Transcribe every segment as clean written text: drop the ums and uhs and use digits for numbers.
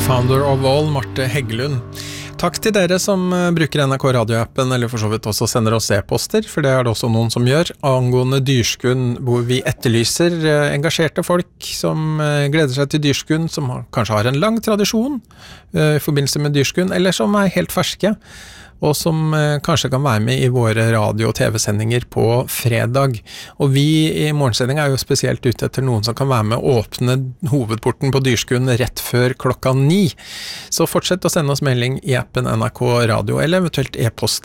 Founder of all, Marte Heggelund. Takk til dere som bruker NRK radioappen, eller for så vidt også sender oss e-poster, for det det også noen som gjør, angående dyrskunn, hvor vi etterlyser engasjerte folk som gleder seg til dyrskunn, som kanskje har en lang tradisjon i forbindelse med dyrskunn, eller som helt ferske, og som kanskje kan være med i våre radio- og tv-sendinger på fredag. Og vi i morgensending jo spesielt ute etter noen som kan være med å åpne hovedporten på dyrskunn rett før 9:00. Så fortsett å sende oss melding i appen NRK Radio, eller eventuelt e-post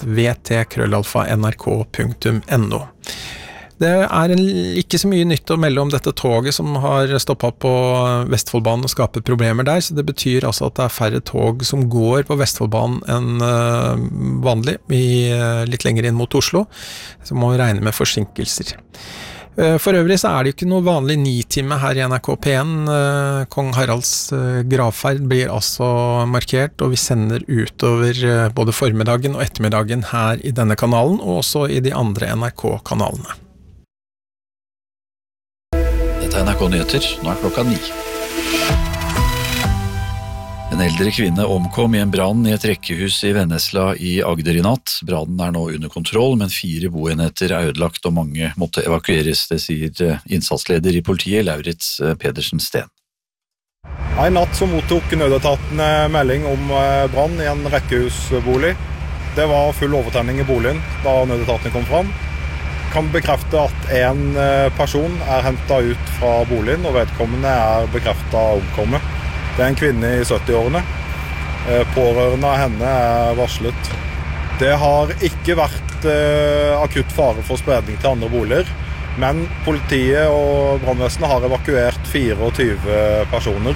vt@nrk.no. Det ikke så mye nytt å melde om dette toget som har stoppet på Vestfoldbanen og skaper problemer der, så det betyr altså at det færre tog som går på Vestfoldbanen enn vanlig, litt lenger inn mot Oslo, så må vi regne med forsinkelser. For øvrig så det jo ikke noe vanlig 9-time her i NRK P1. Kong Haralds gravferd blir altså markert, og vi sender utover både formiddagen og ettermiddagen her i denne kanalen, og også i de andre NRK-kanalene. Dette NRK Nyheter, nå klokka 9. En eldre kvinne omkom i en brann i et rekkehus i Vennesla i Agder i natt. Brannen nå under kontroll, men 4 boenheter ødelagt og mange måtte evakueres, det sier innsatsleder i politiet, Lauritz Pedersen Steen. I natt så mottok nødetatene melding om brann i en rekkehusbolig. Det var full overtenning i boligen da nødetatene kom fram. Kan bekrefte at en person hentet ut fra boligen, og vedkommende bekreftet omkommet. Det en kvinne i 70-årene. Pårørende av henne varslet. Det har ikke vært akutt fare for spredning til andre boliger, men politiet og brannvesenet har evakuert 24 personer.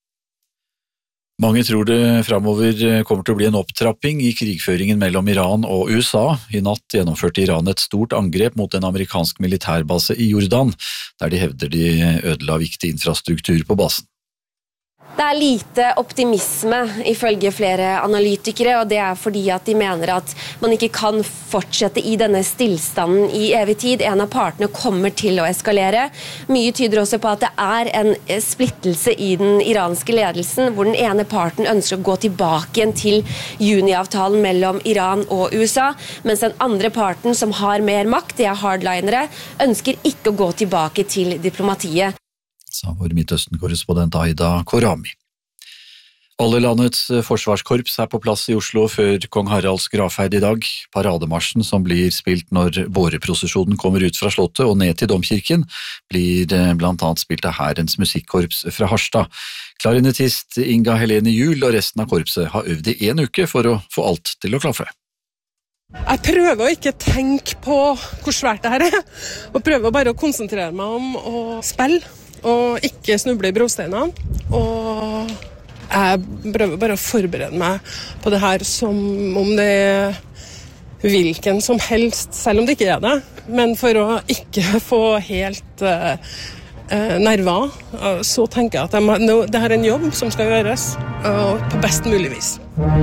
Mange tror det fremover kommer til å bli en opptrapping i krigføringen mellom Iran og USA. I natt gjennomførte Iran et stort angrep mot en amerikansk militærbase i Jordan, der de hevder de ødela viktig infrastruktur på basen. Det lite optimisme ifølge flere analytikere, og det fordi at de mener at man ikke kan fortsette i denne stillstanden i evig tid. En av partene kommer til å eskalere. Mye tyder også på at det en splittelse i den iranske ledelsen, hvor den ene parten ønsker å gå tilbake igjen til juniavtalen mellom Iran og USA, mens den andre parten, som har mer makt, det hardlinere, ønsker ikke å gå tilbake til diplomatiet. Sa vår Midtøsten-korrespondent Aida Korami. Alle landets forsvarskorps på plass i Oslo før kong Haralds gravferd i dag. Parademarsjen som blir spilt når båreprosesjonen kommer ut fra slottet og ned til domkirken, blir blant annet spilt av Hærens musikkorps fra Harstad. Klarinettist Inga Helene Juhl og resten av korpset har øvd i 1 uke for å få alt til å klaffe. Jeg prøver å ikke tenke på hvor svært det her og prøver bare å konsentrere meg om å spille og ikke snuble i brosteinene, og jeg prøver bare å forberede meg på det her som om det hvilken som helst, selv om det ikke det, men for å ikke få helt nerver, så tenker jeg at det her en jobb som skal gjøres på best mulig vis.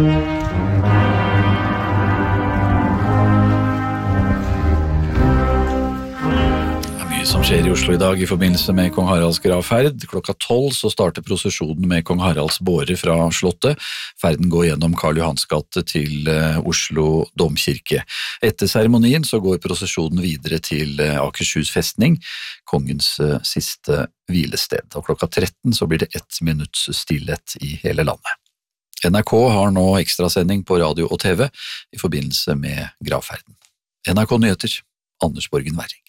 Som skjer i Oslo i dag i forbindelse med kong Haralds gravferd. Klokka 12 så starter prosesjonen med kong Haralds båre fra slottet. Ferden går gjennom Karl Johans gate til Oslo domkirke. Etter seremonien så går prosesjonen videre til Akershus festning, kongens siste hvilested. Og klokka 13 så blir det 1 minutts stillhet i hele landet. NRK har nå ekstrasending på radio og TV i forbindelse med gravferden. NRK Nyheter, Anders Borgen Werring.